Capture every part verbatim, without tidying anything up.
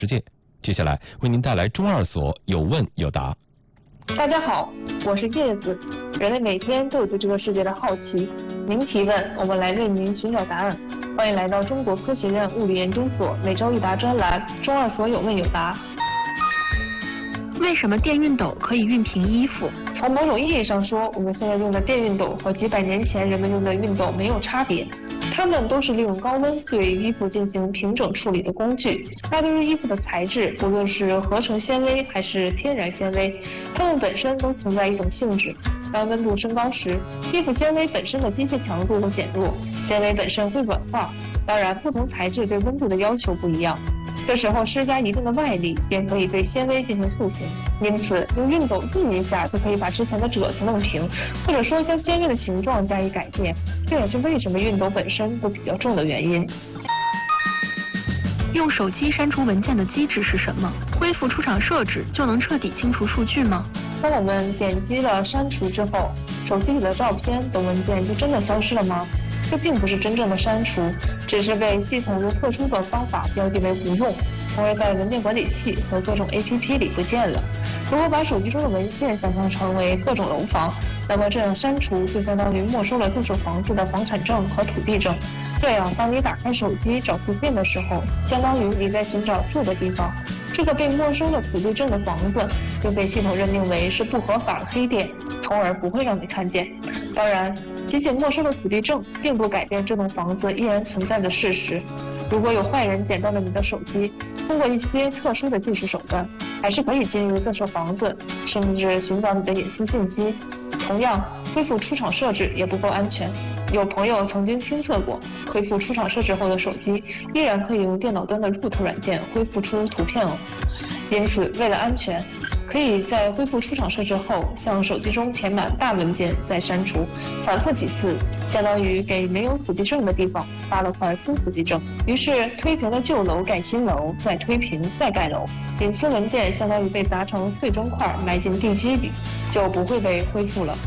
世界。接下来为您带来中二所有问有答。 大家好，我是叶子。人类每天都有对这个世界的好奇，您提问，我们来为您寻找答案。欢迎来到中国科学院物理研究所每周一答专栏中二所有问有答。 为什么电熨斗可以熨平衣服？ 从某种意义上说，我们现在用的电熨斗和几百年前人们用的熨斗没有差别，它们都是利用高温对衣服进行平整处理的工具。那对于衣服的材质，不论是合成纤维还是天然纤维，它们本身都存在一种性质。当温度升高时，衣服纤维本身的机械强度会减弱，纤维本身会软化。当然，不同材质对温度的要求不一样。这时候施加一定的外力，便可以对纤维进行塑形。因此，用熨斗熨一下就可以把之前的褶子弄平，或者说将纤维的形状加以改变。这也是为什么熨斗本身都比较重的原因。 用手机删除文件的机制是什么？恢复出厂设置就能彻底清除数据吗？ 当我们点击了删除之后，手机里的照片等文件就真的消失了吗？这并不是真正的删除，只是被系统用特殊的方法标记为不用，从而在文件管理器和各种 A P P 里不见了。如果把手机中的文件想象成为各种楼房，那么这样删除就相当于没收了这所房子的房产证和土地证。这样，当你打开手机找附近的时候，相当于你在寻找住的地方。这个被没收了土地证的房子就被系统认定为是不合法的黑店，从而不会让你看见。当然，仅仅没收了土地证，并不改变这栋房子依然存在的事实。如果有坏人捡到了你的手机，通过一些特殊的技术手段，还是可以进入这所房子，甚至寻找你的隐私信息。同样，恢复出厂设置也不够安全。有朋友曾经亲测过，恢复出厂设置后的手机依然可以用电脑端的 root 软件恢复出图片哦。因此，为了安全，可以在恢复出厂设置后，向手机中填满大文件再删除，反复几次，相当于给没有土地证的地方发了块新土地证。于是推平了旧楼盖新楼，再推平再盖楼，隐私文件相当于被砸成碎砖块埋进地基里，就不会被恢复了。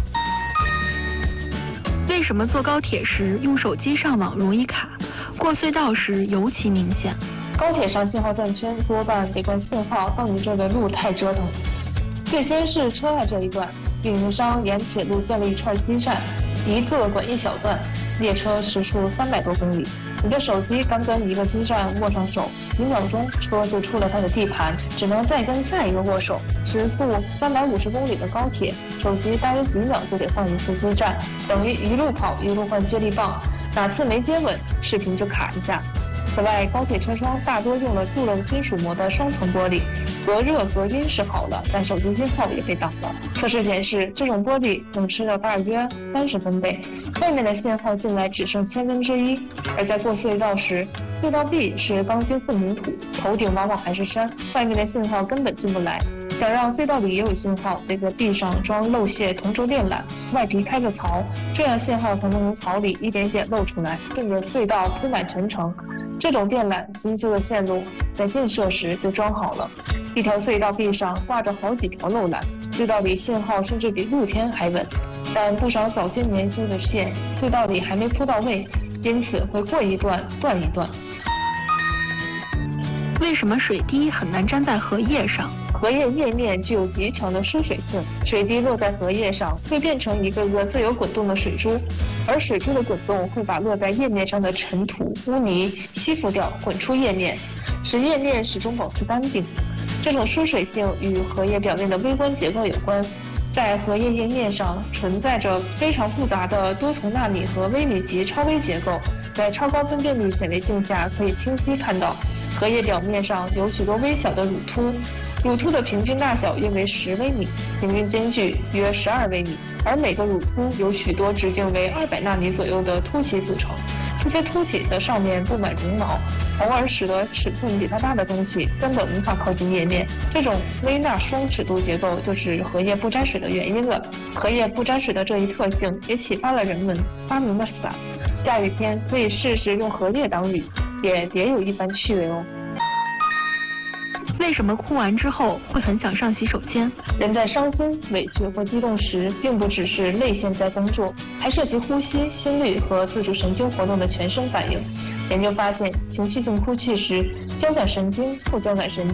为什么坐高铁时用手机上网容易卡，过隧道时尤其明显？ 高铁上信号断圈多半得怪信号到你这的路太折腾。最先是车外这一段，运营商沿铁路建了一串基站，一个管一小段，列车时速三百多公里。你的手机刚跟一个基站握上手，几秒钟车就出了它的地盘，只能再跟下一个握手。时速三百五十公里的高铁，手机大约几秒就得换一次基站，等于一路跑一路换接力棒，哪次没接稳，视频就卡一下。此外，高铁车窗大多用了镀了金属膜的双层玻璃，隔热隔音是好了，但手机信号也被挡了。测试显示，这种玻璃能吃掉大约三十分贝，外面的信号进来只剩千分之一。而在过隧道时，隧道壁是钢筋混凝土，头顶往往还是山，外面的信号根本进不来。想让隧道里也有信号，得在壁上装漏泄同轴电缆，外皮开个槽，这样信号才能从槽里一点点漏出来，顺着隧道铺满全程。这种电缆新修的线路在建设时就装好了，一条隧道壁上挂着好几条漏缆，隧道里信号甚至比露天还稳。但不少早些年修的线，隧道里还没铺到位，因此会过一段断一段。 为什么水滴很难粘在荷叶上？ 荷叶叶面具有极强的疏水性，水滴落在荷叶上会变成一个个自由滚动的水珠，而水珠的滚动会把落在叶面上的尘土、污泥吸附掉，滚出叶面，使叶面始终保持干净。这种疏水性与荷叶表面的微观结构有关。在荷叶叶面上存在着非常复杂的多层纳米和微米级超微结构，在超高分辨率显微镜下可以清晰看到，荷叶表面上有许多微小的乳突，乳突的平均大小约为十微米，平均间距约十二微米，而每个乳突有许多直径为二百纳米左右的凸起组成。这些凸起的上面布满绒毛，从而使得尺寸比它大的东西根本无法靠近叶面。这种微纳双尺度结构就是荷叶不沾水的原因了。荷叶不沾水的这一特性也启发了人们发明了伞。下雨天可以试试用荷叶挡雨，也别有一番趣味哦。 为什么哭完之后会很想上洗手间？ 人在伤心、委屈或激动时，并不只是泪腺在工作，还涉及呼吸、心率和自主神经活动的全身反应。研究发现，情绪性哭泣时， 交感神经副交感神经。